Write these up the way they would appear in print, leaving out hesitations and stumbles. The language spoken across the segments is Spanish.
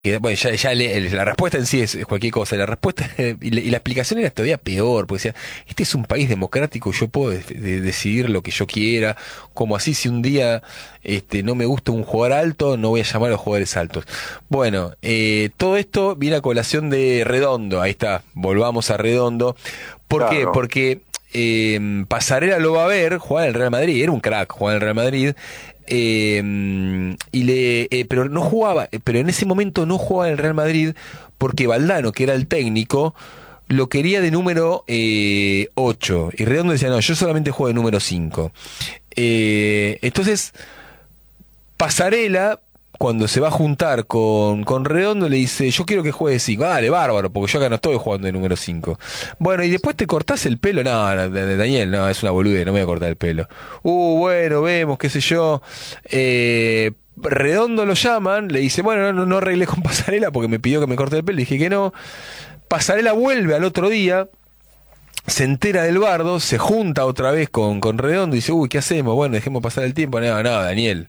Bueno, la respuesta en sí es cualquier cosa. La respuesta y la explicación era todavía peor, porque decía, este es un país democrático, yo puedo decidir lo que yo quiera, como así si un día no me gusta un jugador alto, no voy a llamar a los jugadores altos. Bueno, todo esto viene a colación de Redondo, ahí está, volvamos a Redondo. ¿Por qué? Claro. Porque Pasarela lo va a ver jugar en el Real Madrid, era un crack jugar en el Real Madrid. Pero no jugaba, pero en ese momento no jugaba en el Real Madrid porque Valdano, que era el técnico, lo quería de número 8 y Redondo decía, no, yo solamente juego de número 5. Entonces Pasarela, cuando se va a juntar con Redondo, le dice, yo quiero que juegue de 5. Dale, bárbaro, porque yo acá no estoy jugando de número 5. Bueno, y después te cortás el pelo. No, no, Daniel, no, es una boludez, no me voy a cortar el pelo. Bueno, vemos, qué sé yo. Redondo lo llaman, le dice, bueno, no arreglé con Pasarela porque me pidió que me corte el pelo. Le dije que no. Pasarela vuelve al otro día, se entera del bardo, se junta otra vez con Redondo y dice, ¿qué hacemos? Bueno, dejemos pasar el tiempo. No, no, Daniel,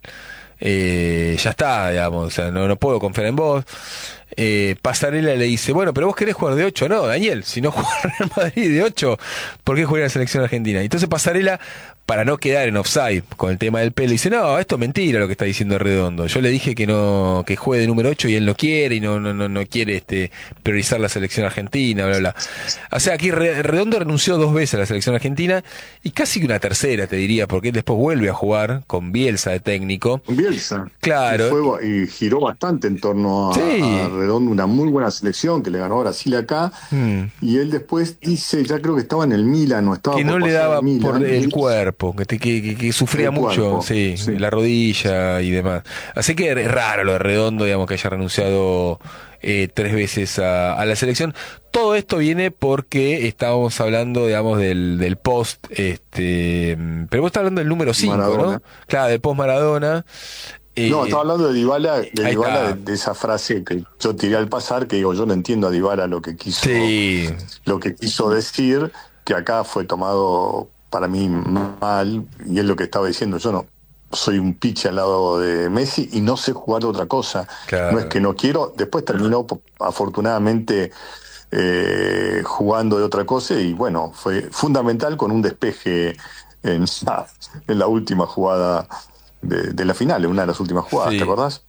ya está, digamos, o sea, no puedo confiar en vos. Pasarela le dice, bueno, pero vos querés jugar de 8. No, Daniel, si no juega en Real Madrid de 8, ¿por qué juega en la selección argentina? Entonces Pasarela, para no quedar en offside con el tema del pelo, dice, no, esto es mentira lo que está diciendo Redondo. Yo le dije que no, que juegue de número 8 y él no quiere, y no quiere priorizar la selección argentina, bla, bla. O sea, aquí Redondo renunció 2 veces a la selección argentina y casi que una tercera, te diría, porque él después vuelve a jugar con Bielsa de técnico. Bielsa. Y Claro, y giró bastante en torno a sí. Redondo, una muy buena selección que le ganó a Brasil acá. Mm. Y él después dice, ya creo que estaba en el Milan o estaba Que no por le pasar al daba por Milan. el cuerpo, que sufría El mucho, cuerpo, sí, sí. la rodilla y demás. Así que es raro lo de Redondo, digamos, que haya renunciado 3 veces a la selección. Todo esto viene porque estábamos hablando, digamos, del post, pero vos estás hablando del número 5, Maradona. ¿no? Claro, del post Maradona. No, estaba Eh, hablando Ahí está. De esa frase que yo tiré al pasar, que digo, yo no entiendo a Dybala Sí, lo que quiso decir, que acá fue tomado para mí mal, y es lo que estaba diciendo, yo no soy un piche al lado de Messi y no sé jugar de otra cosa. No es claro. que no quiero, después terminó afortunadamente jugando de otra cosa y bueno, fue fundamental con un despeje en en la última jugada de la final, en una de las últimas jugadas, ¿te Sí. acordás?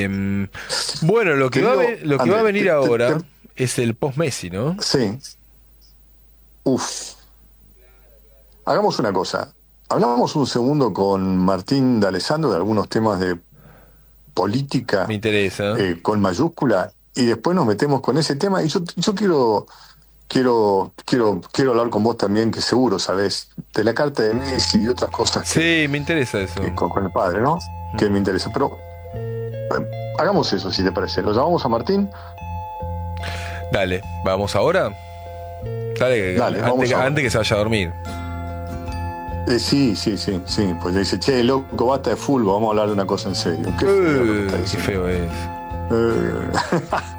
Bueno, Querido lo que va a Andrés, venir ahora es el post Messi, ¿no? sí, uff, hagamos una cosa. Hablamos un segundo con Martín de Alessandro de algunos temas de Me política interesa. con mayúscula y después nos metemos con ese tema. Y yo quiero hablar con vos también, que seguro sabés de la carta de Messi y otras cosas Sí, me interesa eso. con el padre, ¿no? Que Mm. me interesa. Pero hagamos eso, si te parece. Lo llamamos a Martín. Dale, ¿vamos ahora? Dale, Dale, vamos ahora. antes que se vaya a dormir. Sí, sí, sí, sí. Pues le dice, che, loco, basta de fútbol, vamos a hablar de una cosa en serio. Qué feo lo que está Qué diciendo. feo es. Eh,